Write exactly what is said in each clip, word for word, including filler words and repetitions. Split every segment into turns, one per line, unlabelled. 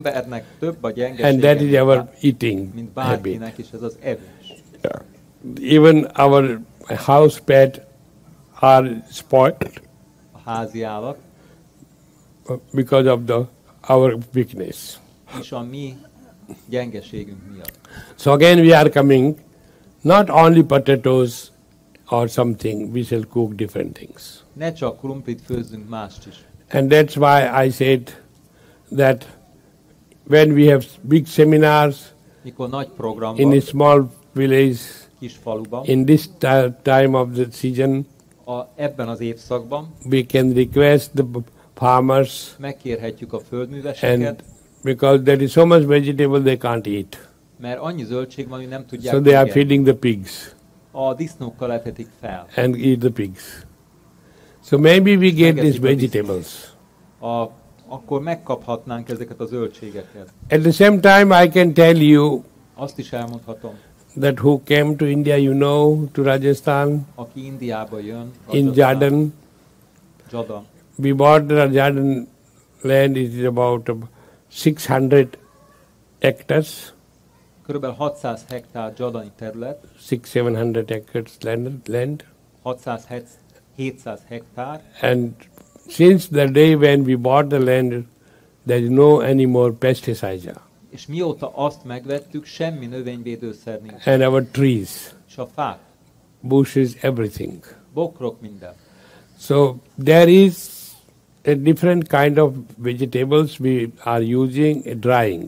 embernek több a
and
gyengesége,
that is our
mint,
eating
mint
habit.
bárkinek, és ez az evés.
Yeah. Even our house pet are spoiled
A házi állat
because of the our weakness.
és a mi gyengeségünk miatt.
So again we are coming, not only potatoes or something, we shall cook different things.
Ne csak krumplit főzzünk, mást is.
And that's why I said that when we have big seminars
Mikor nagy program
in
van,
a small village,
kis faluban,
in this ti- time of the season,
a, ebben az évszakban
we can request the farmers,
megkérhetjük a földműveseket,
and because there is so much vegetable they can't eat.
mert annyi zöldség van, hogy nem tudják
So they are
megenni.
feeding the pigs
A disznókkal etetik fel.
and eat the pigs. So maybe we get these
Megeszik a
vegetables.
A, akkor megkaphatnánk ezeket a zöldségeket.
At the same time, I can tell you
Azt is elmondhatom,
that who came to India, you know, to Rajasthan,
aki Indiába jön,
in
Rajasthan,
Jordan,
Jada,
we bought the Jordan land, it is about uh, six hundred hectares,
körülbelül hatszáz hektár jadani terület,
six, seven hundred hectares land, land.
hatszáz hétszáz hektár,
And since the day when we bought the land, there is no any more pesticide.
és mióta azt megvettük, semmi növényvédőszer nincs.
And our trees,
És a fák,
bushes, everything.
bokrok, minden.
So there is a different kind of vegetables we are using, uh, drying.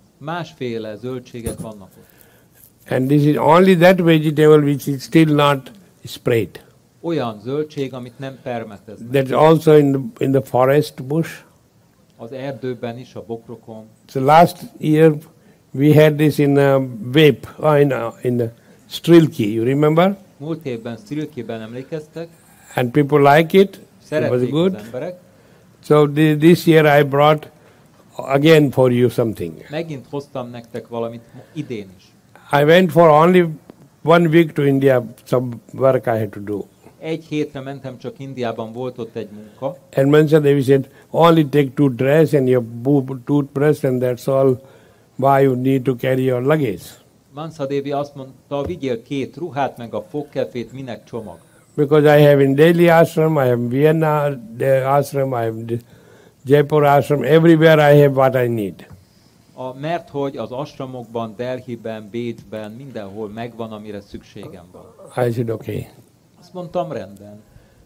Másféle zöldségek vannak ott.
And this is only that vegetable which is still not sprayed.
Olyan zöldség, amit nem permeteznek.
That's also in the, in the forest bush.
Az erdőben is, a bokrokon.
So last year we had this in uh, Vape, uh, in, uh, in uh, Strilki, you remember?
Múlt évben Sztrilkében emlékeztek,
And people like it. It was
szerették
good.
az emberek.
So the, this year I brought again for you something.
Megint hoztam nektek valamit idén is.
I went for only one week to India, some work I had to do.
Egy hétre mentem, csak Indiában volt ott egy munka,
And Mansa Devi said, only take two dress and your boo- toothbrush and that's all. Why you need to carry your luggage?
Mansa Devi azt mondta, vigyél két ruhát, meg a fogkefét, minek csomag.
Because I have in Delhi ashram, I have Vienna the ashram, I have the Jaipur ashram, everywhere I have what I need.
A, mert hogy az asramokban, Delhiben, Bécsben, mindenhol megvan, amire szükségem van.
I said, okay.
Azt mondtam, rendben.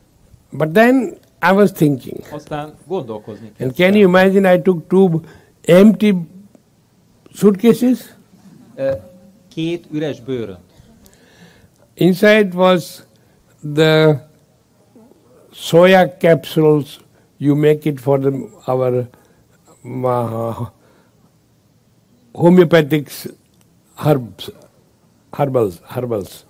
But then I was thinking,
Aztán gondolkozni
and
kezdtem.
can you imagine I took two empty suitcases?
Ö, Két üres bőrönt.
Inside was the soya capsules. You make it for the, our uh, homeopathic herbs, herbals, herbals,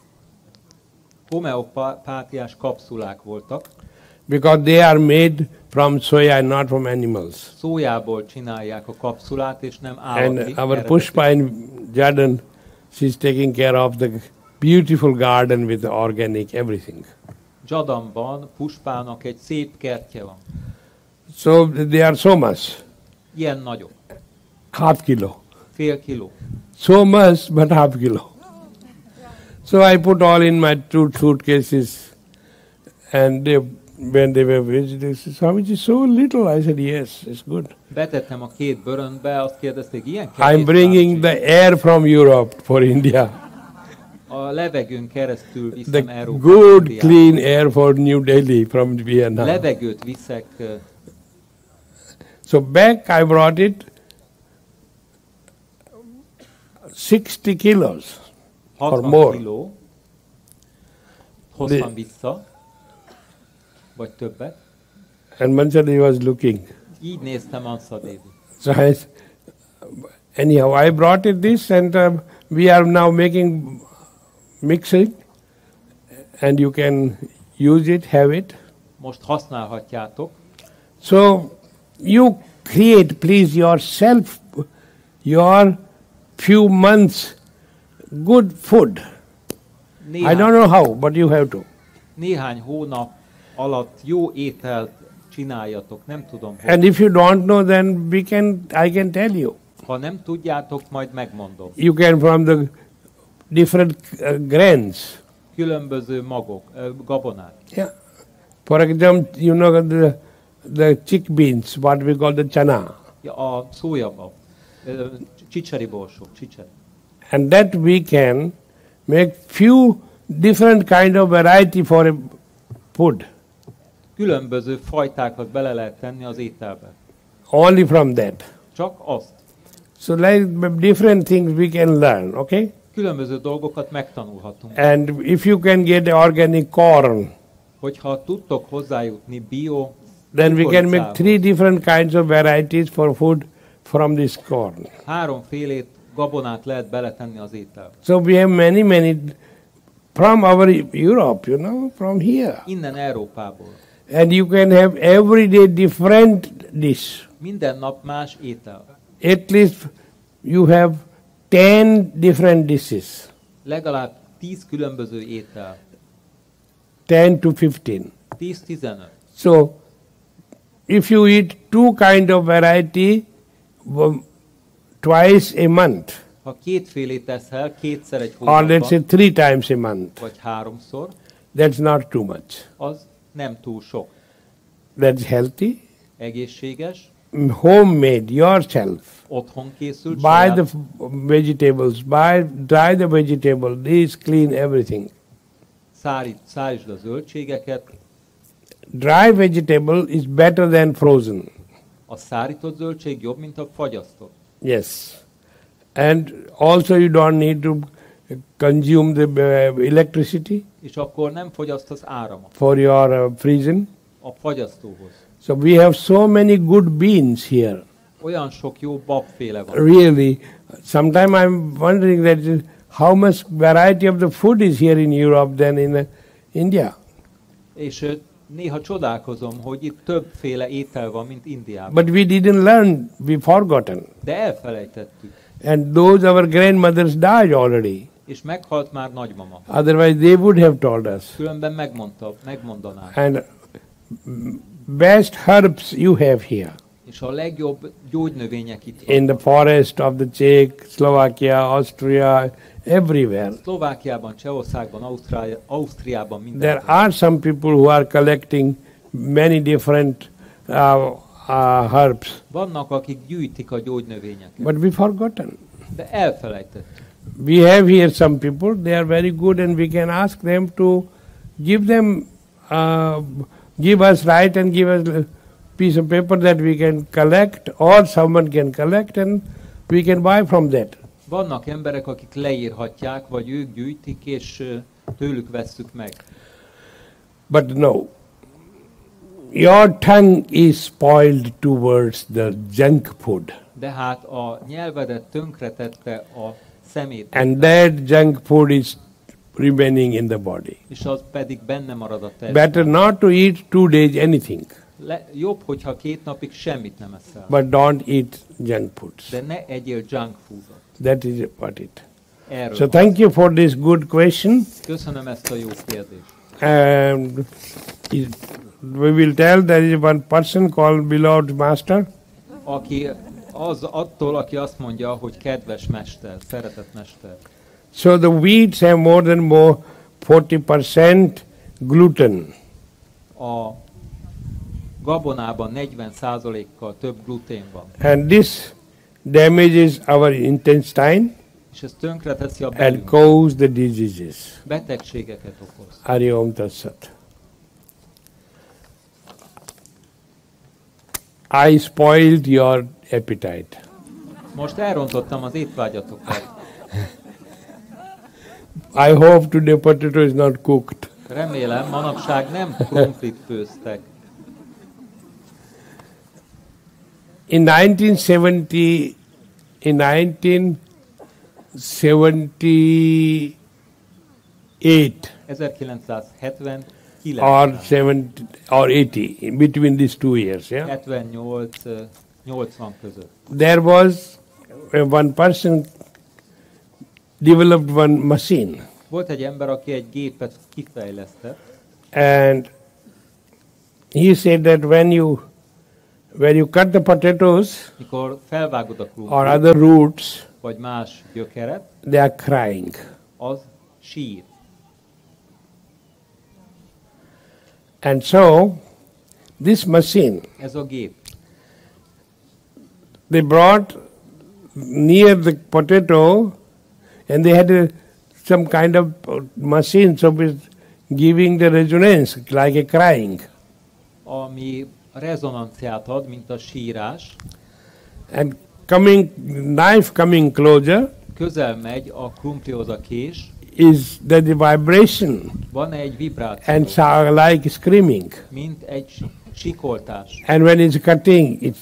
Homeopátiás kapszulák voltak.
because they are made from soya, not from animals.
Szójából csinálják a kapszulát, és nem állati.
And our
eredetű.
Pushpa in Jordan, she's taking care of the beautiful garden with the organic everything.
Jadamban Puspának egy szép kertje van.
So they are so much,
Ilyen nagyok.
half kilo.
Fél kiló.
So much, but half kilo. So I put all in my two suitcases, and they, when they were visiting, they said, Swamiji, so little. I said, yes, it's good.
Betettem a két bőröntbe, azt kérdezték, ilyen kevés
I'm bringing
bácsi?
the air from Europe for India.
A levegőn keresztül
The
viszem Európába.
good,
Indiába.
clean air for New Delhi from Vietnam.
Levegőt viszek, ö,
So back I brought it sixty kilos or
hatvan
more.
kiló. Hoztam
The-
vissza, vagy többet.
And Mansadi was looking.
Így néztem Mansa Devi.
So I, anyhow, I brought it this, and um, we are now making mixing, and you can use it, have it.
Most használhatjátok.
So you create, please, yourself, your few months good food. I
Néhány,
don't know how, but you have to.
néhány hónap alatt jó ételt csináljatok, nem tudom, hogy.
And if you don't know, then we can, I can tell you.
Ha nem tudjátok, majd megmondom.
You can from the different uh, grains.
Különböző magok, ö, gabonák.
Yeah. For example, you know the the chick beans, what we call the chana.
Ja, a szójabab, ö, csicseri borsó, csicseri.
And that we can make few different kind of variety for a food.
Különböző fajtákat bele lehet tenni az ételbe.
Only from that.
Csak azt.
So like different things we can learn, okay?
Különböző dolgokat megtanulhatunk.
And if you can get organic corn,
Hogyha tudtok hozzájutni bio,
then we can make
kukoricához,
three different kinds of varieties for food from this corn.
háromfélét gabonát lehet beletenni az ételbe.
So we have many, many from our Europe, you know, from here.
Innen Európából.
And you can have every day different dish.
Minden nap más étel.
At least you have ten different dishes,
Legalább tíz különböző étel.
ten to fifteen.
tíz-tizenöt.
So if you eat two kind of variety um, twice a month,
Ha kétfélét eszel, kétszer egy
or let's say
hónapban,
three times a month,
vagy háromszor,
that's not too much.
az nem túl sok.
That's healthy.
Egészséges,
Homemade, yourself.
otthon készült,
Buy
saját,
the f- vegetables, buy, dry the vegetable, this clean everything.
szárít, szárítsd a zöldségeket.
Dry vegetable is better than frozen.
A szárított zöldség jobb, mint a fagyasztott.
Yes. And also you don't need to consume the uh, electricity
És akkor nem fogyaszt az áramot
for your uh, freezing.
a fagyasztóhoz.
So we have so many good beans here.
Olyan sok jó babféle van.
Really, sometimes I'm wondering that uh, how much variety of the food is here in Europe than in uh, India.
És ö, néha csodálkozom, hogy itt többféle étel van, mint Indiában.
But we didn't learn, we forgotten.
De elfelejtettük.
And those our grandmothers died already.
És meghalt már nagymama.
Otherwise they would have told us.
Különben megmondta, megmondanák.
And mm, best herbs you have here.
És a legjobb gyógynövények itt
In the
vannak.
forest of the Czech, Slovakia, Austria, everywhere.
Szlovákiában, Csehországban, Ausztrália, Ausztriában
There
mindenhol.
are some people who are collecting many different uh, uh, herbs,
Vannak, akik gyűjtik a gyógynövényeket.
but we forgotten.
De elfelejtettük.
We have here some people, they are very good and we can ask them to give them, uh, give us right and give us a piece of paper that we can collect or someone can collect and we can buy from that.
Vannak emberek, akik leírhatják, vagy ők gyűjtik, és ö, tőlük vesszük meg.
But no, your tongue is spoiled towards the junk food.
De hát a nyelvedet tönkretette a szemét,
And that junk food is remaining in the body.
és az pedig benne marad a
Better
testben.
not to eat two days anything,
Le, jobb, hogyha két napig semmit nem eszel.
but don't eat junk foods.
De ne egyél junk foodot.
That is about it.
Erről
So
van.
thank you for this good question.
Köszönöm ezt a jó kérdést.
And it- we will tell there is one person called beloved master.
Aki az attól, aki azt mondja, hogy kedves mester, szeretett mester.
So the wheats have more than more forty percent gluten.
A gabonában negyven százalékkal több glutén van,
And this damages our intestine
és ez tönkreteszi a
and
belünket,
cause the diseases.
betegségeket okoz.
Hari Om Tat Sat. I spoiled your appetite.
Most elrontottam az étvágyatokat.
I hope today potato is not cooked.
Remélem, manapság nem krumplit főztek.
In nineteen seventy, in nineteen seventy-eight
ezerkilencszázhetvenkilenc
or seventy or eighty, in between these two years, yeah,
hetvennyolc nyolcvan között.
there was uh, one person developed one machine,
Volt egy ember, aki egy gépet kifejlesztett,
and he said that when you when you cut the potatoes
Mikor felvágod a
or
krumplit,
other roots,
vagy más gyökeret,
they are crying.
az sír.
And so, this machine,
Ez a gép.
they brought near the potato and they had a, some kind of machine, so with giving the resonance like a crying.
Ami rezonanciát ad, mint a sírás,
And coming, knife coming closer
közel megy a krumplihoz a kés,
is that the vibration
van egy vibráció,
and sound like screaming.
mint egy si- sikoltás.
And when it's cutting, it's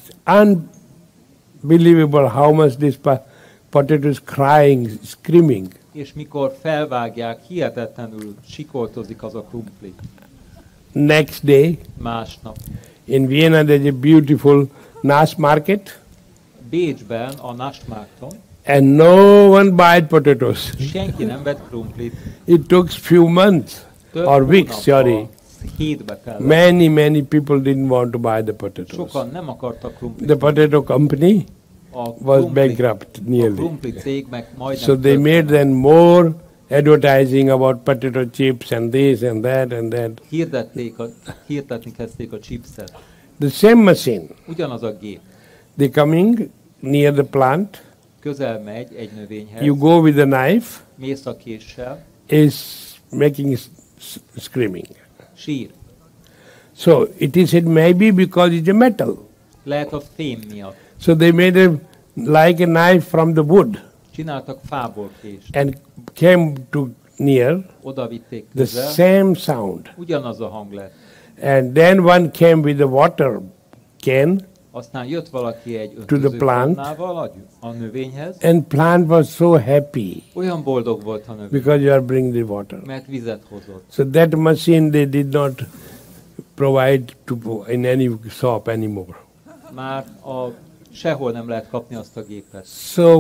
unbelievable how much this pa- potato is crying, screaming.
És mikor felvágják, hihetetlenül sikoltozik az a krumpli.
Next day,
Másnap.
in Vienna, there's a beautiful Nass market,
Bécsben, a Naschmarkton,
and no one buyed potatoes.
senki nem vett krumplit.
It took few months
Több
or weeks, sorry.
hónapba, hétbe kellett.
Many, many people didn't want to buy the potatoes.
Sokan nem akartak krumplit.
The potato company
A
was
krumpli-
bankrupt
A
nearly.
krumpli cég meg majdnem
So they
tönkre
made then more advertising about potato chips and this and that and that.
Hirdették a, hirdetni kezdték a chipset.
The same machine,
Ugyanaz a gép.
they coming near the plant,
Közel megy egy növényhez,
you go with the knife,
mész a késsel,
is making s- s- screaming.
sír.
So it is, it may be because it's a metal.
Lehet a fém miatt.
So they made a like a knife from the wood
Csináltak fából kést.
and came to near
Oda vitték
the
közel.
same sound.
Ugyanaz a hang lett.
And then one came with the water can,
Aztán jött valaki egy
To the plant.
öntözőkannával a, a növényhez.
and plant was so happy
Olyan boldog volt a növény,
because you are bringing the water.
mert vizet hozott.
So that machine they did not provide to in any shop anymore.
Már a, sehol nem lehet kapni azt a gépet.
So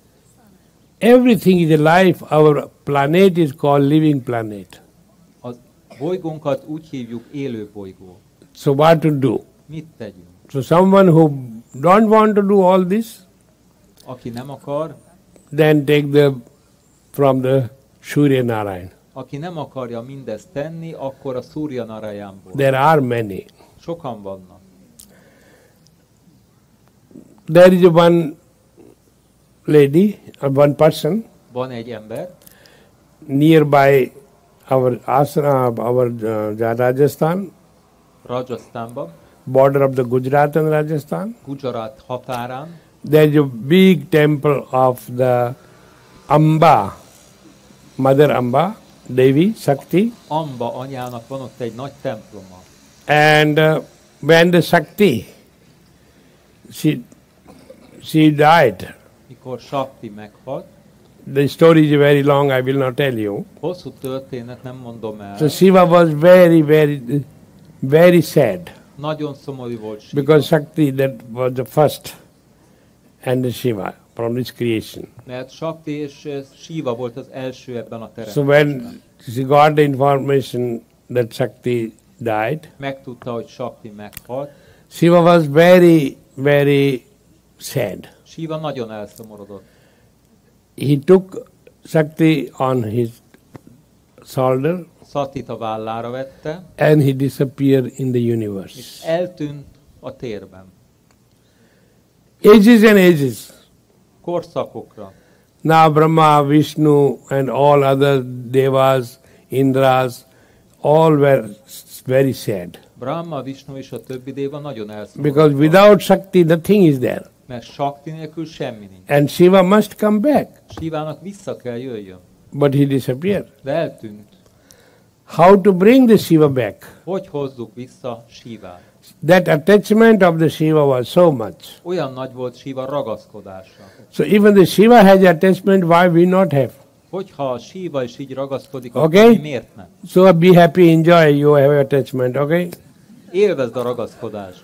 everything is alive. Our planet is called living planet.
A bolygónkat úgy hívjuk élő bolygó.
So what to do?
Mit tegyünk?
So someone who don't want to do all this,
Aki nem akar,
then take the from the Surya Narayan.
aki nem akarja mindezt tenni, akkor a Surya Narayanból.
There are many.
Sokan vannak.
There is one lady, or one person
Van egy ember,
nearby our ashram, our uh, Rajasthan,
Rajasztánban,
border of the Gujarat and Rajasthan.
Gujarat határán,
There is a big temple of the Amba, Mother Amba, Devi, Shakti.
Amba anyának van ott egy nagy temploma.
And uh, when the Shakti, she, she died.
Mikor Shakti meghalt,
The story is very long, I will not tell you.
hosszú történet, nem mondom el.
So Shiva was very, very, very sad
Nagyon szomorú volt Shiva,
because Shakti, that was the first, and the Shiva from this creation.
mert Shakti és eh, Shiva volt az első ebben a
So
teremtésben.
when she got the information that Shakti died,
Megtudta, hogy Shakti meghalt,
Shiva was very, very sad.
Shiva nagyon elszomorodott.
He took Shakti on his shoulder
Szatit a vállára vette,
and he disappeared in the
és
universe.
eltűnt a térben.
Ages and ages.
Korszakokra.
Now Brahma, Vishnu and all other devas, Indras, all were s- very sad.
Brahma, Vishnu és a többi déva nagyon
Because
elszomorodott.
without Shakti, nothing is there.
Mert Shakti nélkül semmi nincs.
And Shiva must come back.
Shivának vissza kell jöjjön,
But he disappeared.
de eltűnt.
How to bring the Shiva back?
Hogy hozzuk vissza Shivát?
That attachment of the Shiva was so much.
Olyan nagy volt Shiva ragaszkodása.
So even the Shiva has attachment, why we not have?
Hogyha a Shiva is így ragaszkodik,
Okay.
akkor mi miért nem?
So be happy, enjoy, you have attachment, okay?
Élvezd a ragaszkodást.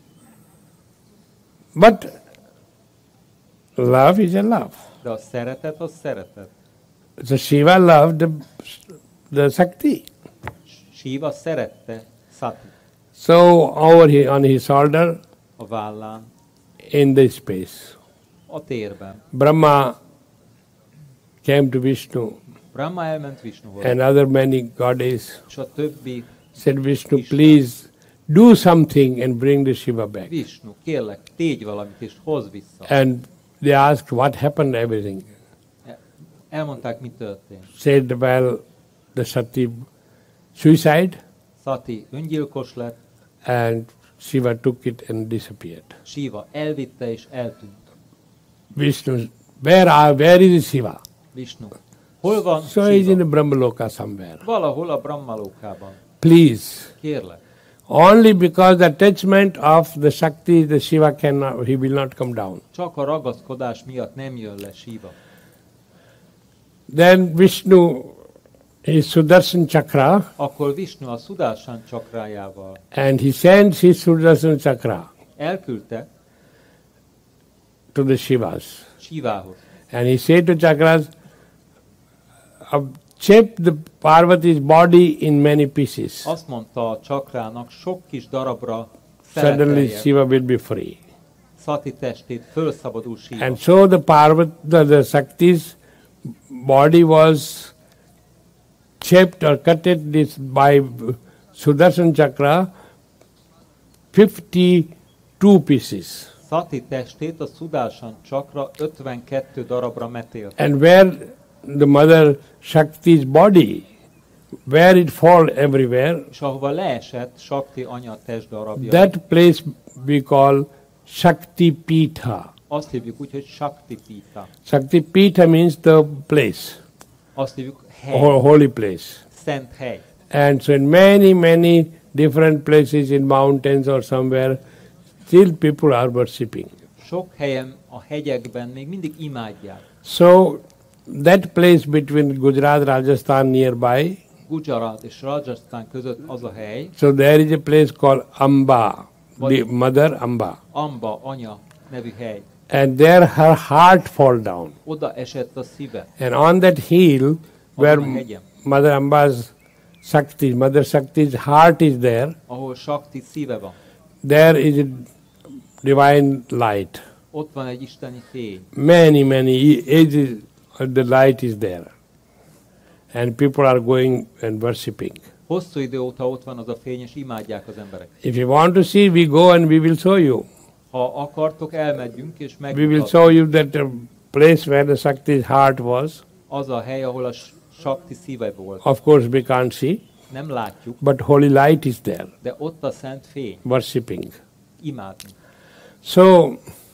But love is a love.
De a szeretet, az szeretet.
So Shiva loved the, the Shakti.
Shiva szerette Sati.
So over here on his shoulder,
a vállán,
in the space.
a térben.
Brahma came to Vishnu
Brahma elment Vishnuhoz,
and other many goddesses
és a többi
said, Vishnu, please do something and bring the Shiva back.
Vishnu, kérlek, tégy valamit és hozz vissza.
And they asked what happened, everything.
Elmondták, mi történt.
Said, well, the Sati suicide
Sati öngyilkos lett,
and Shiva took it and disappeared.
Shiva elvitte és eltűnt.
Vishnu, where are, where is Shiva?
Vishnu, hol van
So he is in
Shiva?
the Brahmaloka somewhere.
Valahol a Brahmalókában.
Please.
Kérlek.
Only because the attachment of the Shakti, the Shiva cannot, he will not come down.
Csak a ragaszkodás miatt nem jön le Shiva.
Then Vishnu, his Sudarshan Chakra,
Akkor Vishnu a Sudarshan csakrájával
and he sends his Sudarshan Chakra
elküldte
to the Shivas.
Shivához.
And he said to Chakras, uh, chip the Parvati's body in many pieces.
Azt mondta a csakrának, sok kis darabra
Suddenly
szeletelje
Shiva will be free.
Sati testét, fölszabadul Shiva.
And so the Parvati, the, the Shakti's body was chipped or cutted this by Sudarshan Chakra, fifty-two pieces.
Sati testét a Sudarshan csakra ötvenkettő darabra metélt.
And where the mother Shakti's body, where it fall everywhere,
És ahova leesett Shakti anya testdarabja,
that place we call Shakti Pitha.
azt hívjuk úgy, hogy Shakti Pita.
Shakti Pitha means the place,
Azt hívjuk
ho-
hely,
holy place.
szent hely.
And so in many, many different places in mountains or somewhere, still people are worshipping.
Sok helyen a hegyekben még mindig imádják.
So that place between Gujarat, Rajasthan nearby,
Gujarat és Rajasthan között az a hely,
so there is a place called Amba, the mother Amba.
Amba anya nevű hely.
And there her heart fall down.
Oda esett a szíve.
And on that hill where
Azon a hegyen,
Mother Amba's Shakti, Mother Shakti's heart is there,
ahol Shakti szíve van,
there is a divine light.
ott van egy isteni fény.
Many, many ages the light is there. And people are going and worshipping.
Hosszú idő óta ott van az a fény, és imádják az emberek.
If you want to see, we go and we will show you.
Ha akartok, elmegyünk, és
We will
megmutatom.
show you that the place where the Shakti's heart was.
Az a hely, ahol a Shakti szíve volt.
Of course, we can't see,
Nem látjuk,
but holy light is there,
de ott a szent fény.
worshipping.
Imádni.
So,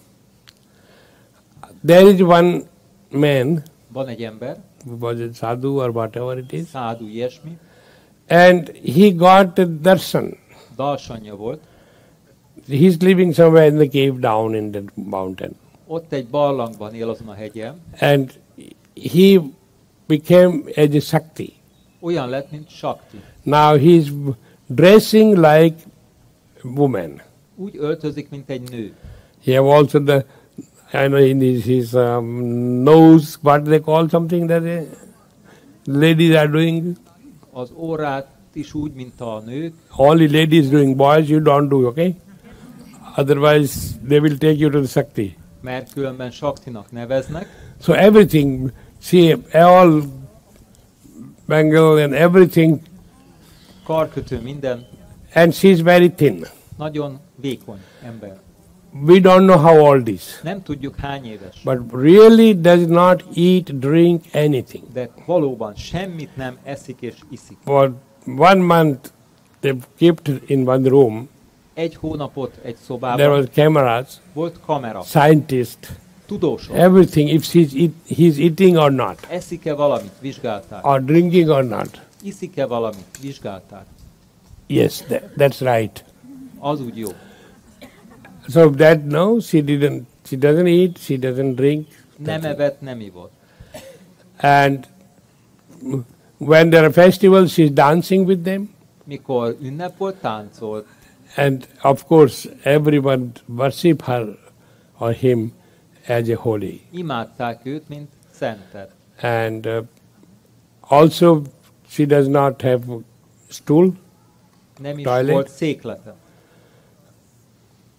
there is one man,
Van egy ember,
was it sadhu or whatever it is,
szádu ilyesmi,
and he got a darshan.
darsanya volt,
He's living somewhere in the cave down in the mountain.
ott egy barlangban él azon a hegyen,
And he became as a Shakti.
olyan lett, mint Shakti.
Now he's dressing like woman.
Úgy öltözik, mint egy nő.
He have also the, I know in his, his um, nose, what they call something that they, ladies are doing.
Az órát is úgy, mint a nők,
Only ladies doing, boys you don't do, okay? Otherwise they will take you to the Shakti.
mert különben Shaktinak neveznek.
So everything, see, all bangle and everything,
Karkötő minden,
and she's very thin.
nagyon vékony ember.
We don't know how old is,
Nem tudjuk hány éves,
but really does not eat, drink anything.
de valóban semmit nem eszik és iszik.
For one month, they kept in one room.
Egy hónapot egy
There
szobában
was cameras,
volt kamera,
scientists,
tudósok.
everything. If she's eat, he's eating or not,
Eszik-e valamit? Vizsgálták.
or drinking or not.
Iszik-e valamit? Vizsgálták.
Yes, that, that's right.
Az úgy jó.
So that no, she didn't. She doesn't eat. She doesn't drink.
Nem evett, nem ivott.
And when there are festivals, she's dancing with them.
Mikor ünnep volt, táncolt.
And of course, everyone worship her or him as a holy.
Imádták őt, mint szentet.
And uh, also, she does not have stool.
Nem is
Toilet?
volt széklete.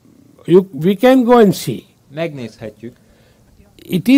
You, we can go and see.
Megnézhetjük.
It is